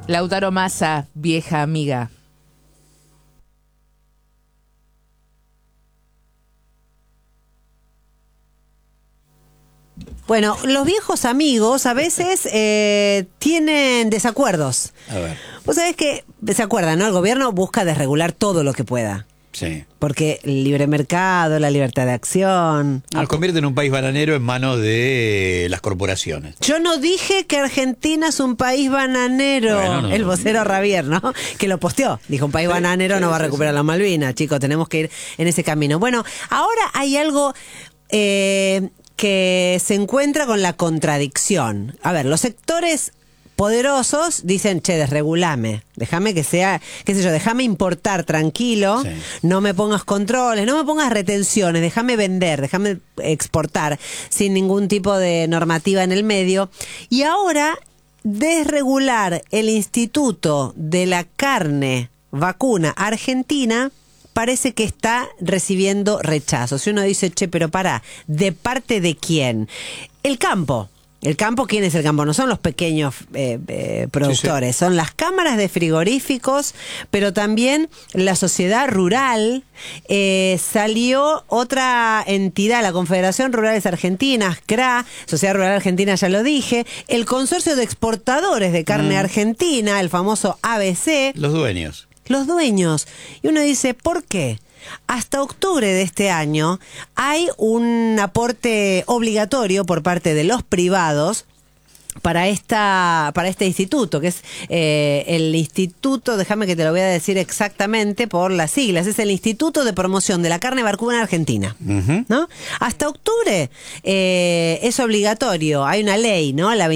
Lautaro Massa, vieja amiga. Bueno, los viejos amigos a veces tienen desacuerdos. A ver. Vos sabés que, se acuerdan, ¿no? El gobierno busca desregular todo lo que pueda. Sí. Porque el libre mercado, la libertad de acción... Nos convierte en un país bananero en manos de las corporaciones. Yo no dije que Argentina es un país bananero. Bueno, no, el vocero Ravier, ¿no? Que lo posteó. Dijo, un país bananero no va a recuperar la Malvinas. Chicos, tenemos que ir en ese camino. Bueno, ahora hay algo... que se encuentra con la contradicción. A ver, los sectores poderosos dicen, che, desregulame, déjame que sea, qué sé yo, déjame importar tranquilo, sí, no me pongas controles, no me pongas retenciones, déjame vender, déjame exportar sin ningún tipo de normativa en el medio. Y ahora, desregular el Instituto de la Carne Vacuna Argentina parece que está recibiendo rechazo. Si uno dice, che, pero pará, ¿de parte de quién? El campo. ¿El campo quién es el campo? No son los pequeños productores, sí, sí, son las cámaras de frigoríficos, pero también la sociedad rural. Salió otra entidad, la Confederación Rurales Argentinas, CRA, Sociedad Rural Argentina, ya lo dije, el Consorcio de Exportadores de Carne Argentina, el famoso ABC. Los dueños. Los dueños. Y uno dice, ¿por qué? Hasta octubre de este año hay un aporte obligatorio por parte de los privados para este instituto, que es el instituto, déjame que te lo voy a decir exactamente por las siglas, es el Instituto de Promoción de la Carne Vacuna Argentina, ¿no? Hasta octubre es obligatorio, hay una ley, ¿no? La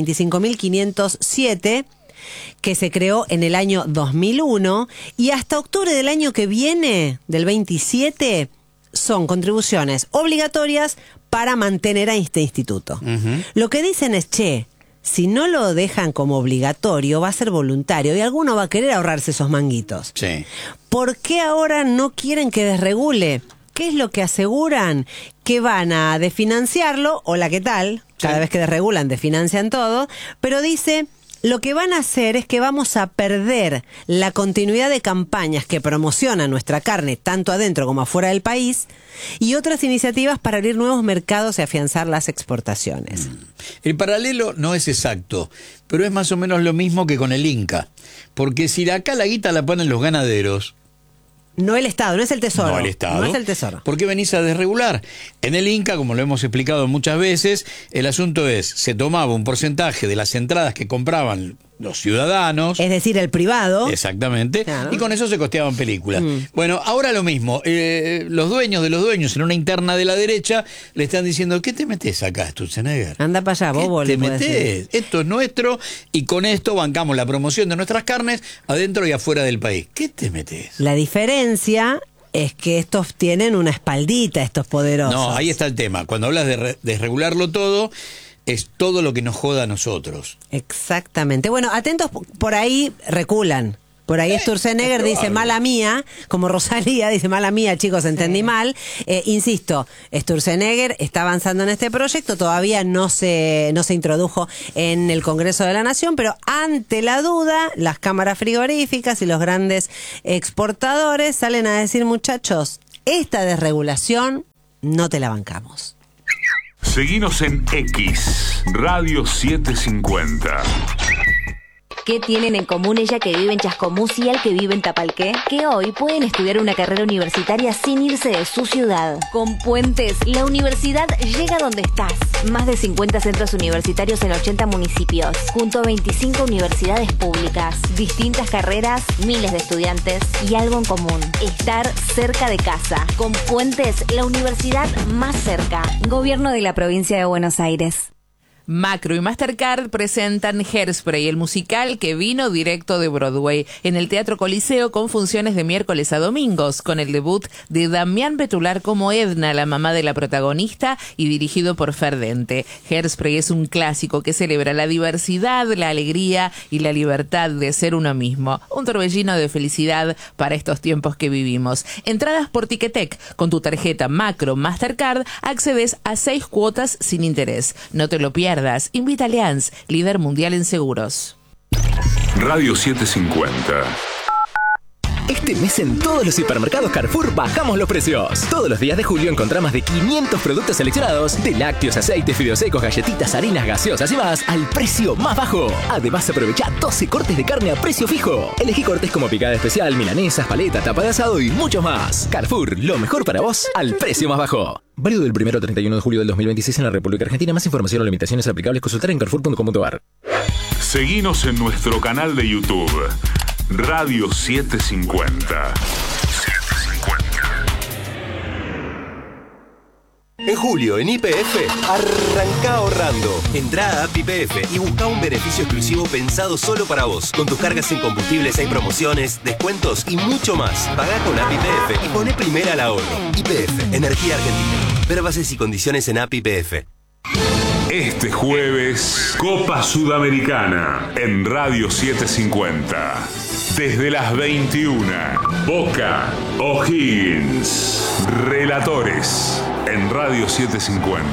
25.507, que se creó en el año 2001, y hasta octubre del año que viene, del 27, son contribuciones obligatorias para mantener a este instituto. Lo que dicen es, che, si no lo dejan como obligatorio, va a ser voluntario y alguno va a querer ahorrarse esos manguitos. Sí. ¿Por qué ahora no quieren que desregule? ¿Qué es lo que aseguran? Que van a desfinanciarlo, hola, ¿qué tal? Cada vez que desregulan, desfinancian todo, pero dice... Lo que van a hacer es que vamos a perder la continuidad de campañas que promocionan nuestra carne, tanto adentro como afuera del país, y otras iniciativas para abrir nuevos mercados y afianzar las exportaciones. El paralelo no es exacto, pero es más o menos lo mismo que con el Inca. Porque si acá la guita la ponen los ganaderos... No el Estado, no es el Tesoro. No el Estado. No es el Tesoro. ¿Por qué venís a desregular? En el Inca, como lo hemos explicado muchas veces, el asunto es, se tomaba un porcentaje de las entradas que compraban los ciudadanos. Es decir, el privado. Exactamente. Claro. Y con eso se costeaban películas. Bueno, ahora lo mismo. Los dueños de los dueños, en una interna de la derecha, le están diciendo, ¿qué te metés acá, Sturzenegger? Anda para allá, bobo. ¿Qué te metés? Esto es nuestro y con esto bancamos la promoción de nuestras carnes adentro y afuera del país. ¿Qué te metés? La diferencia es que estos tienen una espaldita, estos poderosos. No, ahí está el tema. Cuando hablas de desregularlo todo... es todo lo que nos joda a nosotros. Exactamente. Bueno, atentos, por ahí reculan. Por ahí Sturzenegger dice mala mía, como Rosalía dice mala mía, chicos, entendí mal. Insisto, Sturzenegger está avanzando en este proyecto, todavía no se introdujo en el Congreso de la Nación, pero ante la duda, las cámaras frigoríficas y los grandes exportadores salen a decir, muchachos, esta desregulación no te la bancamos. Seguinos en X, Radio 750. ¿Qué tienen en común ella que vive en Chascomús y el que vive en Tapalqué? Que hoy pueden estudiar una carrera universitaria sin irse de su ciudad. Con Puentes, la universidad llega donde estás. Más de 50 centros universitarios en 80 municipios, junto a 25 universidades públicas. Distintas carreras, miles de estudiantes y algo en común: estar cerca de casa. Con Puentes, la universidad más cerca. Gobierno de la Provincia de Buenos Aires. Macro y Mastercard presentan Hairspray, el musical que vino directo de Broadway, en el Teatro Coliseo con funciones de miércoles a domingos, con el debut de Damián Betular como Edna, la mamá de la protagonista, y dirigido por Fer Dente. Hairspray es un clásico que celebra la diversidad, la alegría y la libertad de ser uno mismo. Un torbellino de felicidad para estos tiempos que vivimos. Entradas por Ticketek. Con tu tarjeta Macro Mastercard accedes a 6 cuotas sin interés. No te lo pierdas. Invita Allianz, líder mundial en seguros. Radio 750. Este mes en todos los hipermercados Carrefour bajamos los precios. Todos los días de julio encontrá más de 500 productos seleccionados, de lácteos, aceites, fideos secos, galletitas, harinas, gaseosas y más, al precio más bajo. Además, aprovecha 12 cortes de carne a precio fijo. Elegí cortes como picada especial, milanesas, paleta, tapa de asado y mucho más. Carrefour, lo mejor para vos, al precio más bajo. Válido del 1 al 31 de julio del 2026 en la República Argentina. Más información o limitaciones aplicables consultar en carrefour.com.ar. Seguinos en nuestro canal de YouTube. Radio 750. En julio, en YPF, arranca ahorrando. Entrá a App YPF y busca un beneficio exclusivo pensado solo para vos. Con tus cargas en combustibles hay promociones, descuentos y mucho más. Pagá con App YPF y poné primera al ahorro. YPF, Energía Argentina. Ver bases y condiciones en App YPF. Este jueves, Copa Sudamericana en Radio 750. Desde las 21, Boca O'Higgins. Relatores en Radio 750.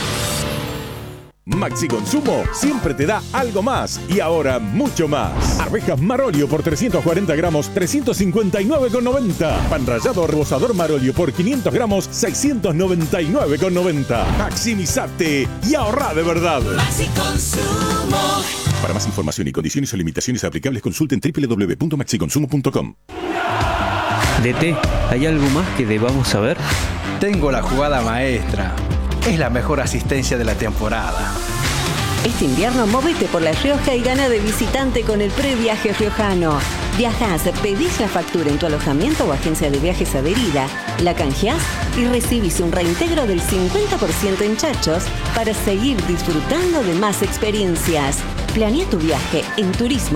Maxi Consumo siempre te da algo más y ahora mucho más. Arvejas Marolio por 340 gramos, 359,90. Pan rallado rebozador Marolio por 500 gramos, 699,90. Maximizate y ahorrá de verdad. Maxi Consumo. Para más información y condiciones o limitaciones aplicables, consulten www.maxiconsumo.com. DT, ¿hay algo más que debamos saber? Tengo la jugada maestra. Es la mejor asistencia de la temporada. Este invierno móvete por La Rioja y gana de visitante con el previaje riojano. Viajás, pedís la factura en tu alojamiento o agencia de viajes adherida, la canjeás y recibís un reintegro del 50% en chachos para seguir disfrutando de más experiencias. Planea tu viaje en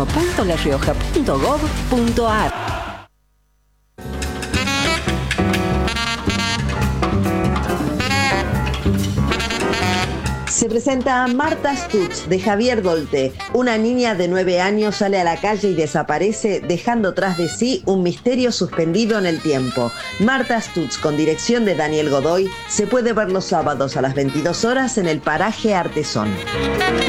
turismo.larioja.gov.ar. Se presenta Marta Stutz, de Javier Dolte. Una niña de 9 años sale a la calle y desaparece, dejando tras de sí un misterio suspendido en el tiempo. Marta Stutz, con dirección de Daniel Godoy, se puede ver los sábados a las 22 horas en el paraje Artesón.